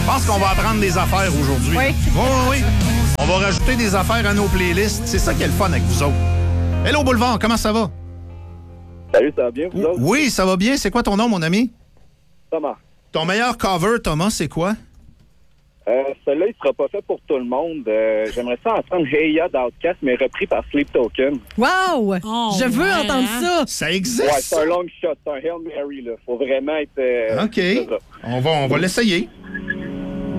pense qu'on va apprendre des affaires aujourd'hui. Oui. Oui. On va rajouter des affaires à nos playlists. C'est ça qui est le fun avec vous autres. Hello Boulevard, comment ça va? Salut, ça va bien, vous autres? Oui, ça va bien. C'est quoi ton nom, mon ami? Thomas. Ton meilleur cover, Thomas, c'est quoi? Celui-là, il sera pas fait pour tout le monde. J'aimerais ça entendre Hey Ya d'Outcast, mais repris par Sleep Token. Wow! Je veux entendre ça. Ça existe? Ouais, c'est un long shot, c'est un Hail Mary, là. Faut vraiment être... OK. On va l'essayer.